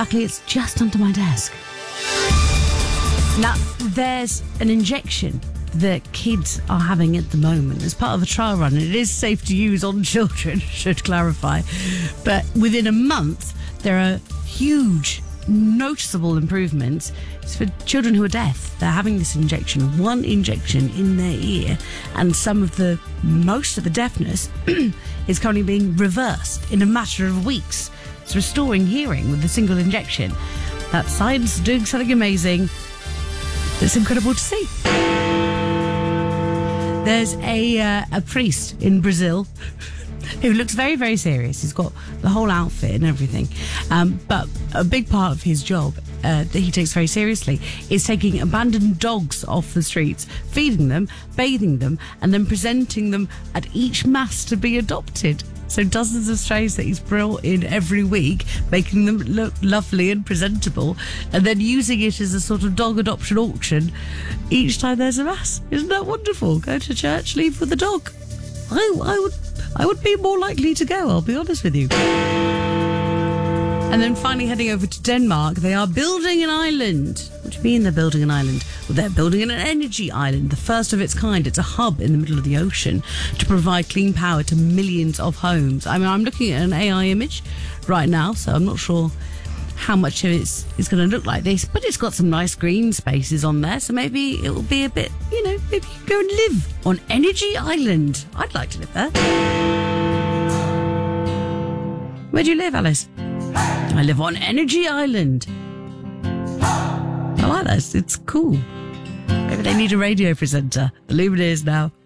Luckily, it's just under my desk. Now, there's an injection that kids are having at the moment as part of a trial run. It is safe to use on children, should clarify. But within a month, there are huge, noticeable improvements. It's for children who are deaf. They're having this injection, one injection in their ear, and most of the deafness is currently being reversed in a matter of weeks. It's restoring hearing with a single injection. That's science doing something amazing. It's incredible to see. There's a priest in Brazil who looks very, very serious. He's got the whole outfit and everything. But a big part of his job that he takes very seriously is taking abandoned dogs off the streets, feeding them, bathing them, and then presenting them at each mass to be adopted. So dozens of strays that he's brought in every week, making them look lovely and presentable, and then using it as a sort of dog adoption auction each time there's a mass. Isn't that wonderful? Go to church, leave with a dog. I would be more likely to go, I'll be honest with you. And then finally heading over to Denmark, they are building an island. What do you mean they're building an island? Well, they're building an energy island, the first of its kind. It's a hub in the middle of the ocean to provide clean power to millions of homes. I mean, I'm looking at an AI image right now, so I'm not sure how much of it's going to look like this, but it's got some nice green spaces on there, so maybe it will be a bit, maybe you can go and live on Energy Island. I'd like to live there. Where do you live, Alice? I live on Energy Island. I like that. It's cool. Maybe they need a radio presenter. The Lumineers now.